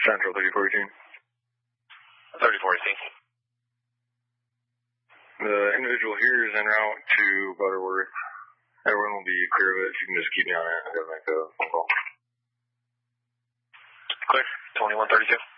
Central 3042. 3042. The individual here is en route to Butterworth. Everyone will be clear of it. If you can just keep me on it, I'm going to make a phone call. Clear. 2132.